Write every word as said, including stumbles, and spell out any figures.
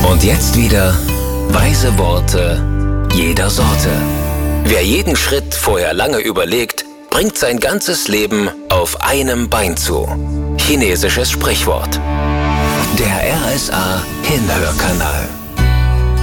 Und jetzt wieder weise Worte jeder Sorte. Wer jeden Schritt vorher lange überlegt, bringt sein ganzes Leben auf einem Bein zu. Chinesisches Sprichwort. Der R S A Hinhörkanal.